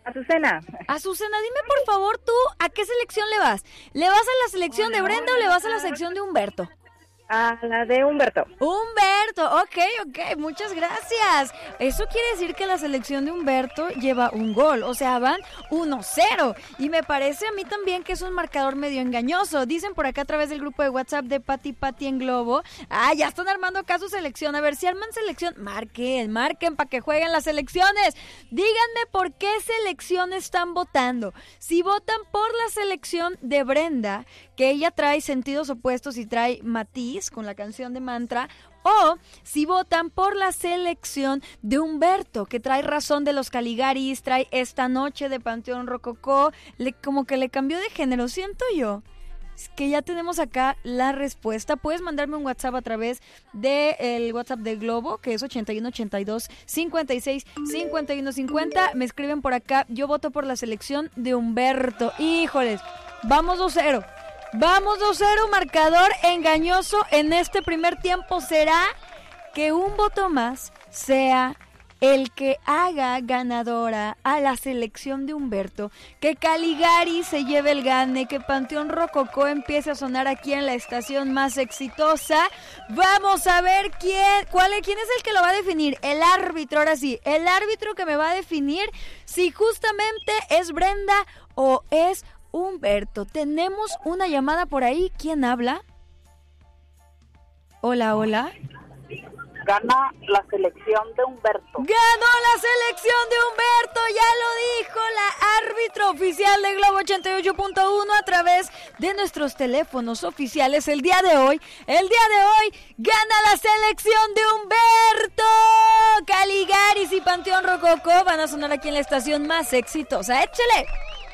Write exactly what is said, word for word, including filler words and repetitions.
Azucena. Azucena, dime por favor tú, ¿a qué selección le vas? ¿Le vas a la selección de Brenda o le vas a la selección de Humberto? A la de Humberto. Humberto, ok, ok, muchas gracias. Eso quiere decir que la selección de Humberto lleva un gol, o sea, van uno cero. Y me parece a mí también que es un marcador medio engañoso. Dicen por acá a través del grupo de WhatsApp de Pati Pati en Globo. Ah, ya están armando acá su selección. A ver, si arman selección, marquen, marquen para que jueguen las selecciones. Díganme por qué selección están votando. Si votan por la selección de Brenda, que ella trae sentidos opuestos y trae matiz con la canción de Mantra, o si votan por la selección de Humberto, que trae Razón de los Caligaris, trae Esta Noche de Panteón Rococó, le, como que le cambió de género, siento yo. Es que ya tenemos acá la respuesta. Puedes mandarme un WhatsApp a través del WhatsApp de Globo, que es ochenta y uno ochenta y dos cincuenta y seis cincuenta y uno cincuenta. Me escriben por acá, yo voto por la selección de Humberto. Híjoles, vamos dos cero. Vamos dos cero, marcador engañoso en este primer tiempo. ¿Será que un voto más sea el que haga ganadora a la selección de Humberto? Que Caligari se lleve el gane, que Panteón Rococó empiece a sonar aquí en la estación más exitosa. Vamos a ver quién, cuál es, quién es el que lo va a definir. El árbitro, ahora sí, el árbitro que me va a definir si justamente es Brenda o es Humberto. Tenemos una llamada por ahí. ¿Quién habla? Hola, hola. Gana la selección de Humberto. ¡Ganó la selección de Humberto! Ya lo dijo la árbitro oficial de Globo ochenta y ocho punto uno a través de nuestros teléfonos oficiales. El día de hoy, el día de hoy, gana la selección de Humberto. Caligaris y Panteón Rococó van a sonar aquí en la estación más exitosa. ¡Échale!